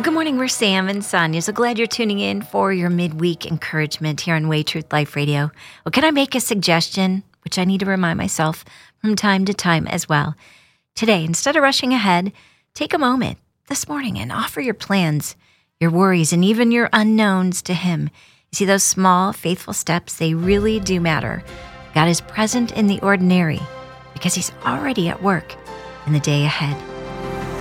Well, good morning. We're Sam and Sonia. So glad you're tuning in for your midweek encouragement here on Way Truth Life Radio. Well, can I make a suggestion, which I need to remind myself from time to time as well? Today, instead of rushing ahead, take a moment this morning and offer your plans, your worries, and even your unknowns to Him. You see, those small, faithful steps, they really do matter. God is present in the ordinary because He's already at work in the day ahead.